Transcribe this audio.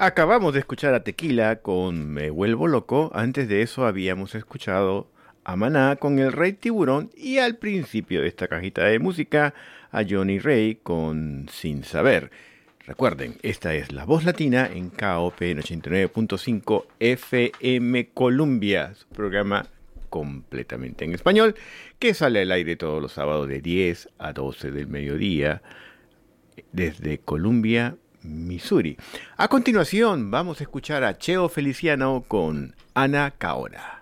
Acabamos de escuchar a Tequila con Me Vuelvo Loco. Antes de eso habíamos escuchado a Maná con El Rey Tiburón y al principio de esta cajita de música a Johnny Ray con Sin Saber. Recuerden, esta es La Voz Latina en KOP en 89.5 FM Columbia, su programa completamente en español que sale al aire todos los sábados de 10 a 12 del mediodía desde Columbia, Missouri. A continuación vamos a escuchar a Cheo Feliciano con Ana Caona.